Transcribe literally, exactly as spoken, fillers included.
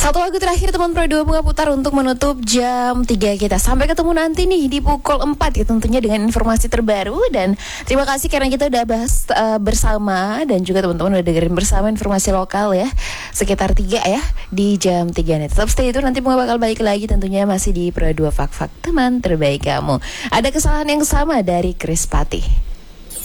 Satu lagu terakhir teman Pro dua Bunga putar untuk menutup jam tiga kita. Sampai ketemu nanti nih di pukul empat ya, tentunya dengan informasi terbaru. Dan terima kasih karena kita udah bahas uh, bersama, dan juga teman-teman udah dengerin bersama informasi lokal ya, sekitar tiga ya di jam tiga nih. Tetap stay itu, nanti Bunga bakal balik lagi tentunya masih di Pro dua Fak Fak teman terbaik kamu. Ada kesalahan yang sama dari Chris Patih.